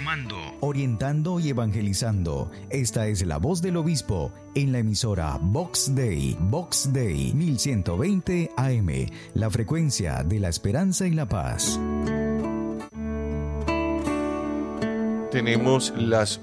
informando, orientando y evangelizando. Esta es la voz del obispo en la emisora Vox Dei 1120 AM, la frecuencia de la esperanza y la paz. Tenemos las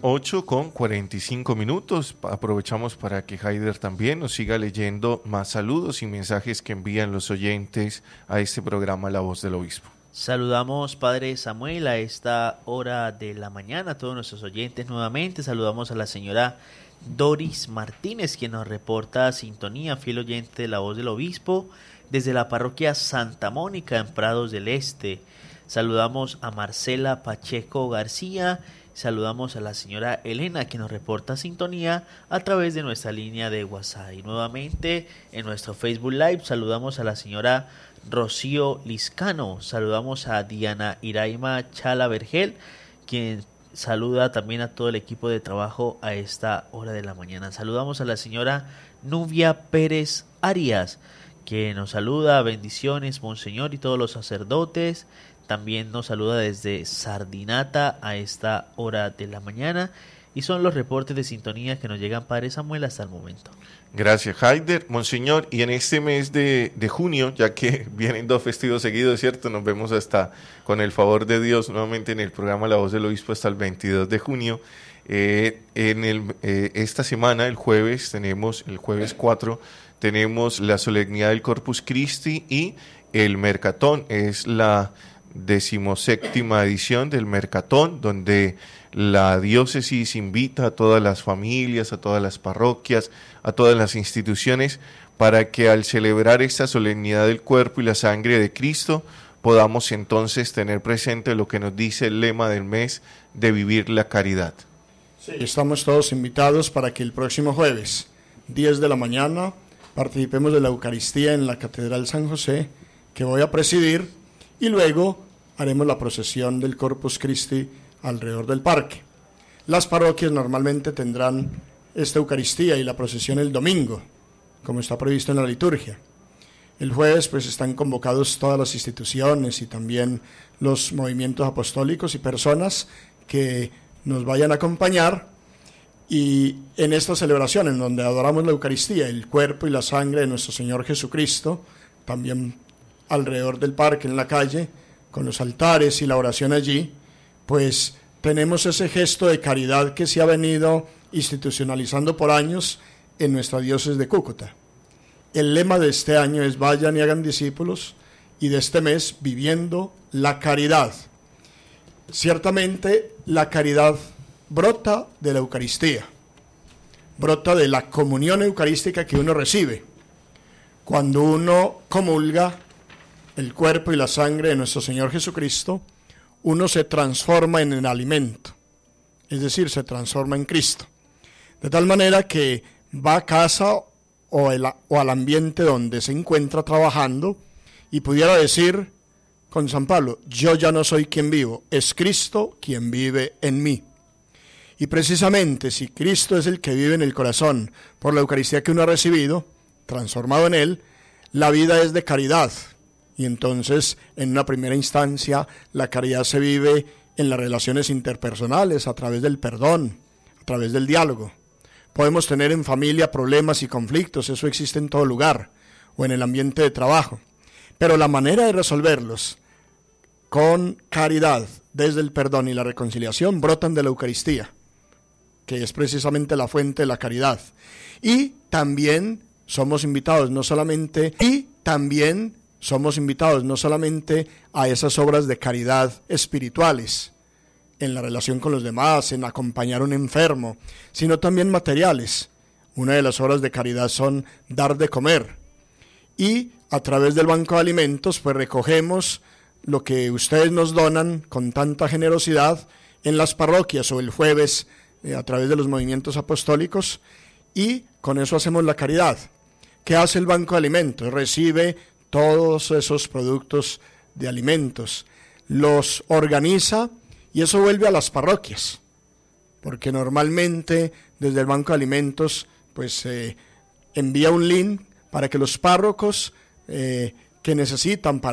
8:45. Aprovechamos para que Haider también nos siga leyendo más saludos y mensajes que envían los oyentes a este programa La Voz del Obispo. Saludamos, Padre Samuel, a esta hora de la mañana, a todos nuestros oyentes nuevamente. Saludamos a la señora Doris Martínez, quien nos reporta sintonía, fiel oyente de La Voz del Obispo, desde la parroquia Santa Mónica en Prados del Este. Saludamos a Marcela Pacheco García. Saludamos a la señora Elena, que nos reporta sintonía a través de nuestra línea de WhatsApp. Y nuevamente en nuestro Facebook Live saludamos a la señora Rocío Liscano. Saludamos a Diana Iraima Chala Vergel, quien saluda también a todo el equipo de trabajo a esta hora de la mañana. Saludamos a la señora Nubia Pérez Arias, que nos saluda. Bendiciones, Monseñor, y todos los sacerdotes. También nos saluda desde Sardinata a esta hora de la mañana. Y son los reportes de sintonía que nos llegan, Padre Samuel, hasta el momento. Gracias, Haider. Monseñor, y en este mes de junio, ya que vienen 2 festivos seguidos, ¿cierto? Nos vemos hasta, con el favor de Dios, nuevamente en el programa La Voz del Obispo hasta el 22 de junio. Esta semana, el jueves 4, tenemos la solemnidad del Corpus Christi y el Mercatón. Es la 17ª edición del Mercatón, donde la diócesis invita a todas las familias, a todas las parroquias, a todas las instituciones, para que al celebrar esta solemnidad del cuerpo y la sangre de Cristo, podamos entonces tener presente lo que nos dice el lema del mes, de vivir la caridad. Sí, estamos todos invitados para que el próximo jueves, 10 de la mañana, participemos de la Eucaristía en la Catedral San José, que voy a presidir, y luego haremos la procesión del Corpus Christi alrededor del parque. Las parroquias normalmente tendrán esta Eucaristía y la procesión el domingo, como está previsto en la liturgia. El jueves pues están convocados todas las instituciones y también los movimientos apostólicos y personas que nos vayan a acompañar, y en esta celebración en donde adoramos la Eucaristía, el cuerpo y la sangre de nuestro Señor Jesucristo, también alrededor del parque, en la calle, con los altares y la oración allí, pues tenemos ese gesto de caridad que se ha venido institucionalizando por años en nuestra diócesis de Cúcuta. El lema de este año es vayan y hagan discípulos, y de este mes, viviendo la caridad. Ciertamente la caridad brota de la Eucaristía, brota de la comunión eucarística que uno recibe. Cuando uno comulga el cuerpo y la sangre de nuestro Señor Jesucristo, uno se transforma en el alimento, es decir, se transforma en Cristo. De tal manera que va a casa o al ambiente donde se encuentra trabajando y pudiera decir con San Pablo, yo ya no soy quien vivo, es Cristo quien vive en mí. Y precisamente si Cristo es el que vive en el corazón por la Eucaristía que uno ha recibido, transformado en él, la vida es de caridad. Y entonces, en una primera instancia, la caridad se vive en las relaciones interpersonales, a través del perdón, a través del diálogo. Podemos tener en familia problemas y conflictos, eso existe en todo lugar, o en el ambiente de trabajo. Pero la manera de resolverlos con caridad, desde el perdón y la reconciliación, brotan de la Eucaristía, que es precisamente la fuente de la caridad. Y también somos invitados no solamente a esas obras de caridad espirituales, en la relación con los demás, en acompañar a un enfermo, sino también materiales. Una de las obras de caridad son dar de comer. Y a través del Banco de Alimentos, pues recogemos lo que ustedes nos donan con tanta generosidad en las parroquias, o el jueves a través de los movimientos apostólicos, y con eso hacemos la caridad. ¿Qué hace el Banco de Alimentos? Recibe todos esos productos de alimentos, los organiza, y eso vuelve a las parroquias, porque normalmente desde el Banco de Alimentos pues envía un link para que los párrocos que necesitan para